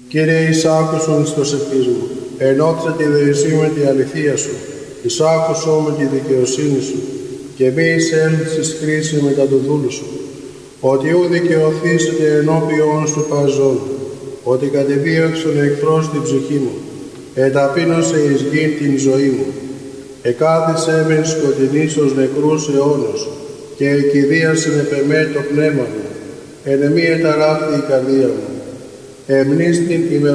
Κύριε, εισάκουσον εις προσευχής μου, ενώθησα τη δεησή με τη αληθεία σου, εισάκουσον με τη δικαιοσύνη σου, και μη εισέλθεις κρίση μετά του δούλου σου, ότι ου δικαιωθήσετε ενώπιον σου παζών, ότι κατεδίωξον εχθρός την ψυχή μου, εταπείνωσε εις γη την ζωή μου, εκάθισε με σκοτεινής ως νεκρούς αιώνος, και εκηδίασε επεμέ το πνεύμα μου, εν εμή εταράχθη η καρδία μου, εμνείς την